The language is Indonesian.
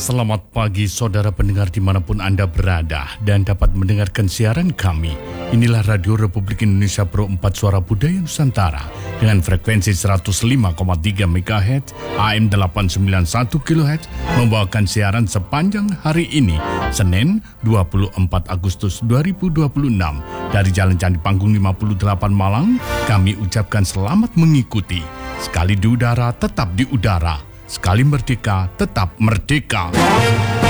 Selamat pagi saudara pendengar dimanapun Anda berada dan dapat mendengarkan siaran kami. Inilah Radio Republik Indonesia Pro 4 Suara Budaya Nusantara dengan frekuensi 105,3 MHz, AM 891 kHz membawakan siaran sepanjang hari ini, Senin 24 Agustus 2026 dari Jalan Candi Panggung 58 Malang. Kami ucapkan selamat mengikuti. Sekali di udara, tetap di udara. Sekali merdeka, tetap merdeka.